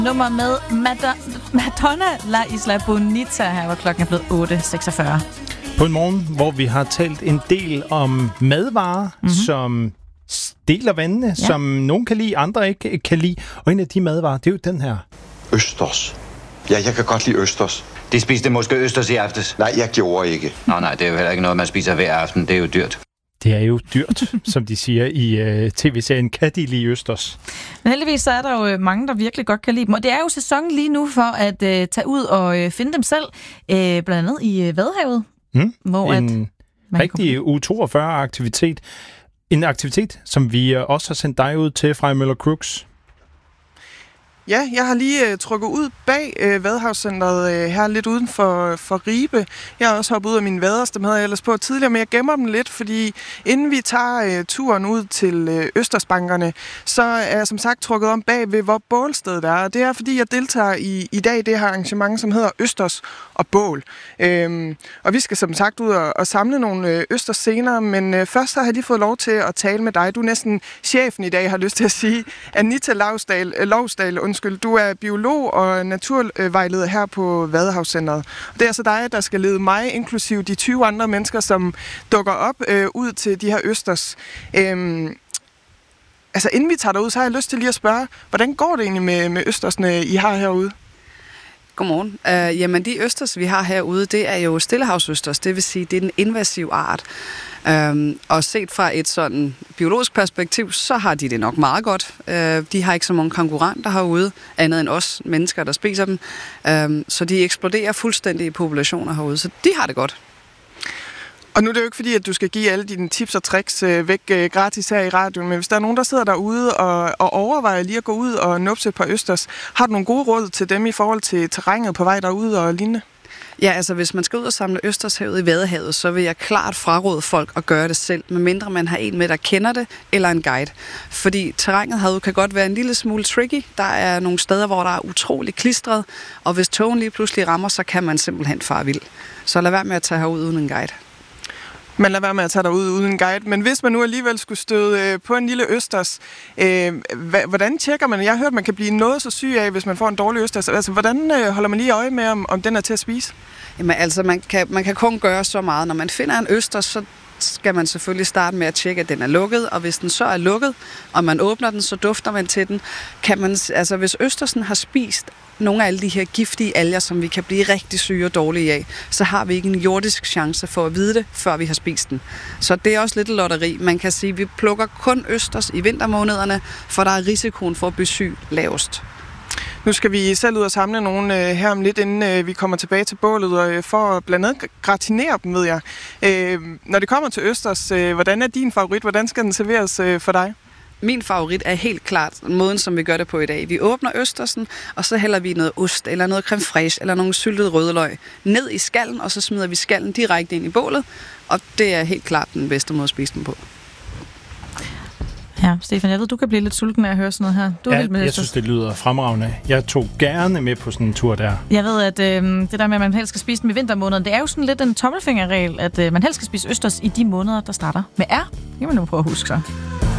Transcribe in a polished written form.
Nummer med Madonna La Isla Bonita. Her var klokken blevet 8.46. På en morgen, hvor vi har talt en del om madvarer, som deler vandene, som nogen kan lide, andre ikke kan lide. Og en af de madvarer, det er jo den her. Østers. Ja, jeg kan godt lide østers. De spiste måske østers i aftes? Nej, jeg gjorde ikke. Nej, det er jo heller ikke noget, man spiser hver aften. Det er jo dyrt. Det er jo dyrt, som de siger i tv-serien Kan de lide østers? Men heldigvis så er der jo mange, der virkelig godt kan lide dem. Og det er jo sæsonen lige nu for at tage ud og finde dem selv. Blandt andet i Vadehavet. Hvor en rigtig U42-aktivitet. En aktivitet, som vi også har sendt dig ud til fra Møller Crooks. Ja, jeg har lige trukket ud bag Vadehavscenteret her lidt uden for Ribe. Jeg har også hoppet ud af mine vaders, dem havde jeg ellers på tidligere, men jeg gemmer dem lidt, fordi inden vi tager turen ud til Østersbankerne, så er jeg som sagt trukket om bag ved, hvor bålstedet er. Det er, fordi jeg deltager i dag det her arrangement, som hedder Østers og Bål. Og vi skal som sagt ud og samle nogle østers senere, men først så har jeg lige fået lov til at tale med dig. Du er næsten chefen i dag, har lyst til at sige. Anita Lovsdal, undskyld, du er biolog og naturvejleder her på Vadehavscenteret. Det er altså dig, der skal lede mig, inklusive de 20 andre mennesker, som dukker op ud til de her østers. Altså inden vi tager derud, så har jeg lyst til lige at spørge, hvordan går det egentlig med østersne, I har herude? Godmorgen. Jamen de østers, vi har herude, det er jo stillehavsøsters, det vil sige, det er en invasiv art. Og set fra et sådan biologisk perspektiv, så har de det nok meget godt. De har ikke så mange konkurrenter herude, andet end os mennesker, der spiser dem. Så de eksploderer fuldstændig i populationer herude, så de har det godt. Og nu er det jo ikke fordi, at du skal give alle dine tips og tricks væk gratis her i radioen, men hvis der er nogen, der sidder derude og overvejer lige at gå ud og nupse et par østers, har du nogle gode råd til dem i forhold til terrænet på vej derude og lignende? Ja, altså hvis man skal ud og samle østers herude i Vadehavet, så vil jeg klart fraråde folk at gøre det selv, medmindre man har en med, der kender det, eller en guide. Fordi terrænet herude kan godt være en lille smule tricky. Der er nogle steder, hvor der er utrolig klistret, og hvis togen lige pludselig rammer, så kan man simpelthen fare vild. Så lad være med at tage herud uden en guide. Man lader være med at tage derud uden en guide. Men hvis man nu alligevel skulle støde på en lille østers, hvordan tjekker man? Jeg har hørt, at man kan blive noget så syg af, hvis man får en dårlig østers. Altså, hvordan holder man lige øje med, om den er til at spise? Jamen altså, man kan kun gøre så meget. Når man finder en østers, så skal man selvfølgelig starte med at tjekke, at den er lukket. Og hvis den så er lukket, og man åbner den, så dufter man til den. Altså, hvis østersen har spist nogle af alle de her giftige alger, som vi kan blive rigtig syge og dårlige af, så har vi ikke en jordisk chance for at vide det, før vi har spist den. Så det er også lidt lotteri. Man kan sige, at vi plukker kun østers i vintermånederne, for der er risikoen for at blive syg lavest. Nu skal vi selv ud og samle nogen her om lidt, inden vi kommer tilbage til bålet, og for at blandt andet gratinere dem, ved jeg. Når det kommer til østers, hvordan er din favorit? Hvordan skal den serveres for dig? Min favorit er helt klart måden, som vi gør det på i dag. Vi åbner østersen, og så hælder vi noget ost, eller noget creme fraiche, eller nogle syltede rødløg ned i skallen, og så smider vi skallen direkte ind i bålet, og det er helt klart den bedste måde at spise den på. Ja, Stefan, jeg ved, du kan blive lidt sulten af at høre sådan noget her. Du er helt med jeg synes, det lyder fremragende. Jeg tog gerne med på sådan en tur der. Jeg ved, at det der med, at man helst skal spise dem i vintermåneden, det er jo sådan lidt en tommelfingerregel, at man helst skal spise østers i de måneder, der starter med R. Det kan man nu prøve at huske så.